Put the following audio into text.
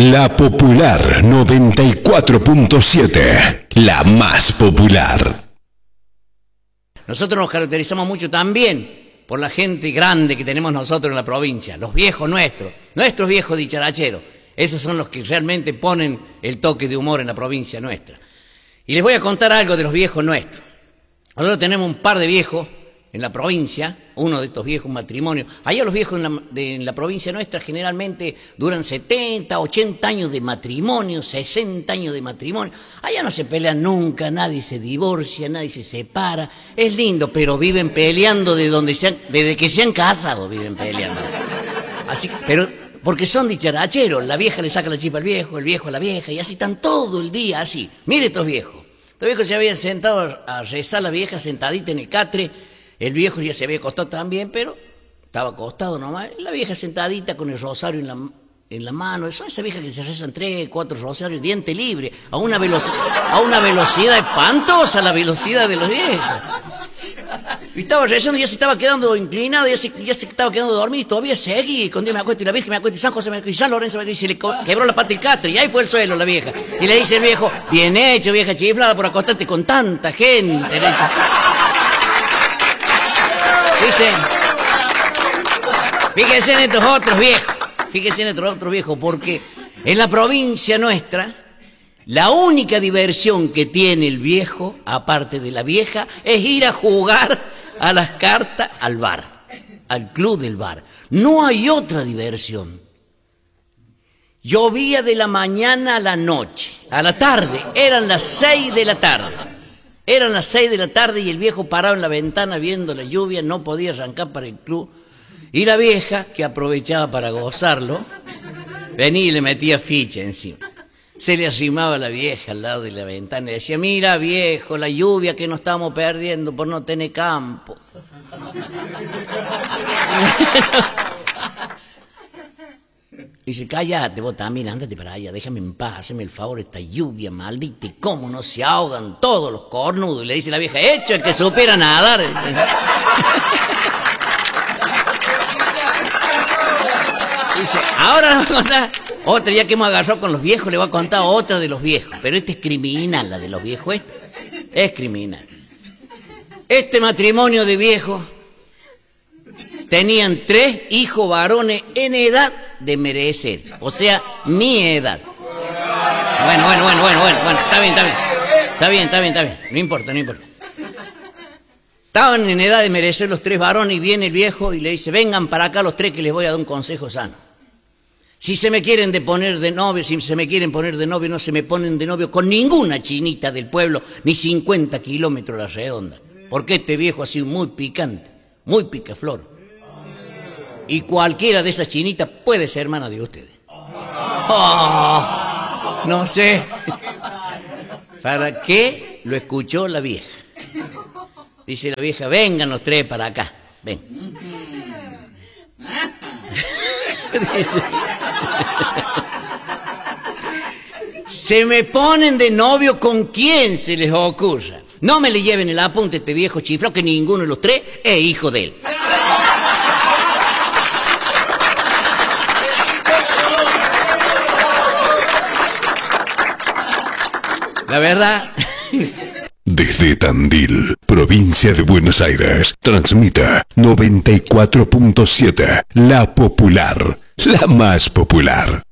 La Popular 94.7, la más popular. Nosotros nos caracterizamos mucho también por la gente grande que tenemos nosotros en la provincia, los viejos nuestros viejos dicharacheros. Esos son los que realmente ponen el toque de humor en la provincia nuestra. Y les voy a contar algo de los viejos nuestros. Nosotros tenemos un par de viejos en la provincia, uno de estos viejos matrimonios. Allá los viejos en la provincia nuestra generalmente duran 70, 80 años de matrimonio, 60 años de matrimonio. Allá no se pelean nunca, nadie se divorcia, nadie se separa. Es lindo, pero viven peleando desde que se han casado, viven peleando. Así, pero porque son dicharacheros, la vieja le saca la chipa al viejo, el viejo a la vieja, y así están todo el día así. Mire estos viejos. Estos viejos se habían sentado a rezar, la vieja sentadita en el catre. El viejo ya se había acostado también, pero estaba acostado nomás. La vieja sentadita con el rosario en la mano. Son esas viejas que se rezan 3, 4 rosarios, diente libre, a una velocidad espantosa, la velocidad de los viejos. Y estaba rezando, ya se estaba quedando inclinado, ya se estaba quedando dormido, y todavía seguía. Con Dios me acuesto, y la Virgen me acuesta, y San José me acuesta, y San Lorenzo me acuesta, y se le quebró la pata el catre, y ahí fue el suelo la vieja. Y le dice el viejo, bien hecho, vieja chiflada, por acostarte con tanta gente. Le dice. Dice, fíjense en estos otros viejos, porque en la provincia nuestra, la única diversión que tiene el viejo, aparte de la vieja, es ir a jugar a las cartas al bar, al club del bar. No hay otra diversión. Llovía de la mañana a la noche, a la tarde, eran las 6 de la tarde. Eran las 6 de la tarde y el viejo parado en la ventana viendo la lluvia, no podía arrancar para el club. Y la vieja, que aprovechaba para gozarlo, venía y le metía ficha encima. Se le arrimaba a la vieja al lado de la ventana y decía, mira viejo, la lluvia que nos estamos perdiendo por no tener campo. Dice, cállate vos también, ándate para allá, déjame en paz, hazme el favor, esta lluvia maldita, y cómo no se ahogan todos los cornudos. Y le dice la vieja, hecho el que supiera nadar. Dice, ahora nos va a contar otra, ya que hemos agarrado con los viejos, le voy a contar otra de los viejos. Pero esta es criminal, la de los viejos, es criminal. Este matrimonio de viejos tenían 3 hijos varones en edad de merecer, o sea, mi edad. Bueno, está bien, no importa. Estaban en edad de merecer los 3 varones y viene el viejo y le dice, vengan para acá los 3 que les voy a dar un consejo sano. Si se me quieren poner de novio, no se me ponen de novio con ninguna chinita del pueblo, ni 50 kilómetros a la redonda, porque este viejo ha sido muy picante, muy picaflor. Y cualquiera de esas chinitas puede ser hermana de ustedes. Oh, no sé. ¿Para qué lo escuchó la vieja? Dice la vieja, vengan los 3 para acá. Ven. Dice, se me ponen de novio con quien se les ocurra. No me le lleven el apunte a este viejo chiflado que ninguno de los 3 es hijo de él. La verdad. Desde Tandil, provincia de Buenos Aires, transmita 94.7, la popular, la más popular.